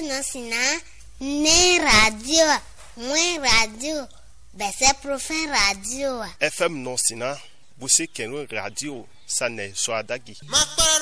non sina ne radio mwen radio bese profen radio FM non sina busi kenu radio sane so adagi